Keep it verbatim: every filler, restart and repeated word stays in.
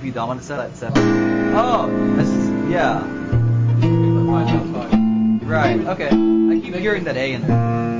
you dominant set, that's seven. Oh, this is, yeah. Right, okay. I keep hearing that A in there.